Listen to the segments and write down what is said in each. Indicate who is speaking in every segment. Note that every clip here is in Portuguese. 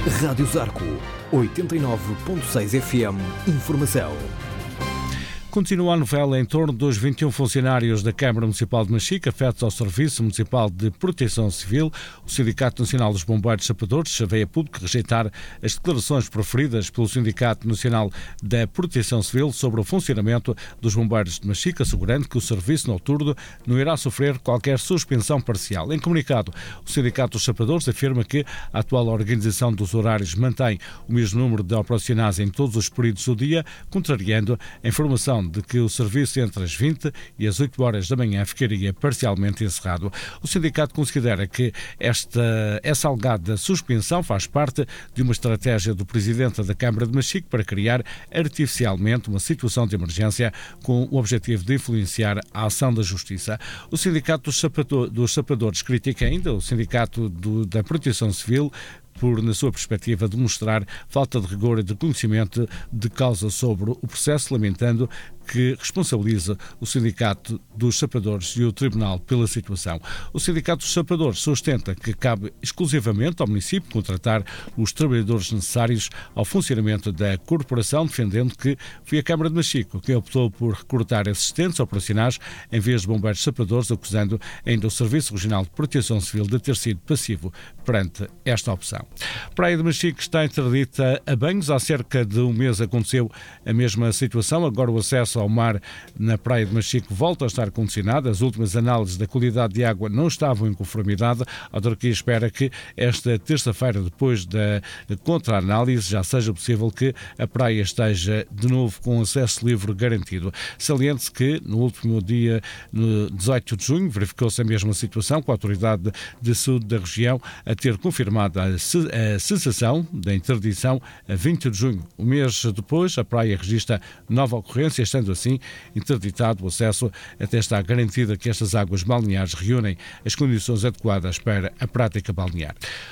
Speaker 1: Rádio Zarco, 89.6 FM, Informação.
Speaker 2: Continua a novela em torno dos 21 funcionários da Câmara Municipal de Machica afetos ao Serviço Municipal de Proteção Civil. O Sindicato Nacional dos Bombeiros Sapadores veio a público rejeitar as declarações proferidas pelo Sindicato Nacional da Proteção Civil sobre o funcionamento dos bombeiros de Machica, assegurando que o serviço noturno não irá sofrer qualquer suspensão parcial. Em comunicado, o Sindicato dos Sapadores afirma que a atual organização dos horários mantém o mesmo número de operacionais em todos os períodos do dia, contrariando a informação de que o serviço entre as 20 e as 8 horas da manhã ficaria parcialmente encerrado. O sindicato considera que essa alegada suspensão faz parte de uma estratégia do Presidente da Câmara de Machico para criar artificialmente uma situação de emergência com o objetivo de influenciar a ação da Justiça. O Sindicato dos Sapadores critica ainda o Sindicato da Proteção Civil por, na sua perspectiva, demonstrar falta de rigor e de conhecimento de causa sobre o processo, lamentando que responsabiliza o Sindicato dos Sapadores e o Tribunal pela situação. O Sindicato dos Sapadores sustenta que cabe exclusivamente ao município contratar os trabalhadores necessários ao funcionamento da corporação, defendendo que foi a Câmara de Machico quem optou por recrutar assistentes operacionais em vez de bombeiros sapadores, acusando ainda o Serviço Regional de Proteção Civil de ter sido passivo perante esta opção. Praia de Machico está interdita a banhos. Há cerca de um mês aconteceu a mesma situação. Agora o acesso ao mar na Praia de Machico volta a estar condicionado. As últimas análises da qualidade de água não estavam em conformidade. A autarquia espera que esta terça-feira, depois da contra-análise, já seja possível que a praia esteja de novo com acesso livre garantido. Saliente-se que no último dia, no 18 de junho, verificou-se a mesma situação, com a Autoridade de Saúde da região a ter confirmado a cessação da interdição a 20 de junho. Um mês depois, a praia registra nova ocorrência, estando assim interditado o acesso, até está garantida que estas águas balneares reúnem as condições adequadas para a prática balnear.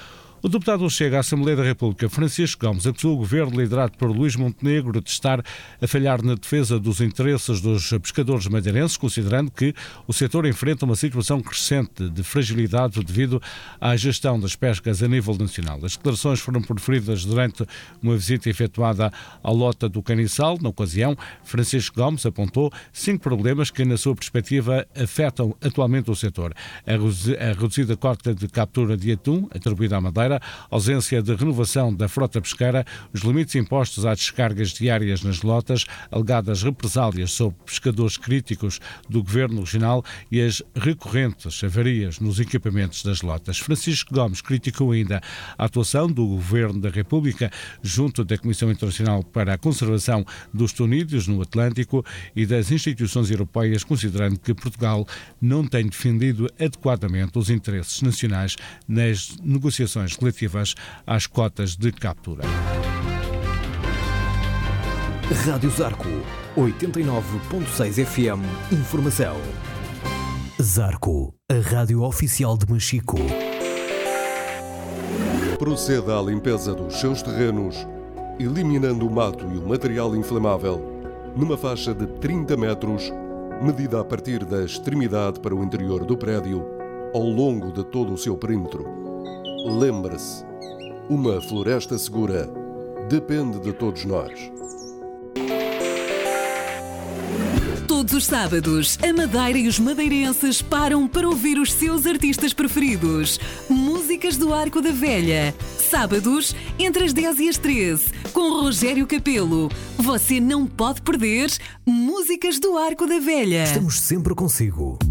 Speaker 2: O deputado do Chega à Assembleia da República, Francisco Gomes, acusou o governo liderado por Luís Montenegro de estar a falhar na defesa dos interesses dos pescadores madeirenses, considerando que o setor enfrenta uma situação crescente de fragilidade devido à gestão das pescas a nível nacional. As declarações foram proferidas durante uma visita efetuada à Lota do Caniçal. Na ocasião, Francisco Gomes apontou 5 problemas que, na sua perspectiva, afetam atualmente o setor: a reduzida cota de captura de atum atribuída à Madeira, ausência de renovação da frota pesqueira, os limites impostos às descargas diárias nas lotas, alegadas represálias sobre pescadores críticos do Governo Regional e as recorrentes avarias nos equipamentos das lotas. Francisco Gomes criticou ainda a atuação do Governo da República junto da Comissão Internacional para a Conservação dos Tunídeos no Atlântico e das instituições europeias, considerando que Portugal não tem defendido adequadamente os interesses nacionais nas negociações relativas às cotas de captura.
Speaker 1: Rádio Zarco, 89.6 FM, Informação. Zarco, a rádio oficial de Machico.
Speaker 3: Proceda à limpeza dos seus terrenos, eliminando o mato e o material inflamável, numa faixa de 30 metros, medida a partir da extremidade para o interior do prédio, ao longo de todo o seu perímetro. Lembre-se, uma floresta segura depende de todos nós.
Speaker 4: Todos os sábados, a Madeira e os madeirenses param para ouvir os seus artistas preferidos. Músicas do Arco da Velha. Sábados, entre as 10 e as 13, com Rogério Capelo. Você não pode perder Músicas do Arco da Velha.
Speaker 1: Estamos sempre consigo.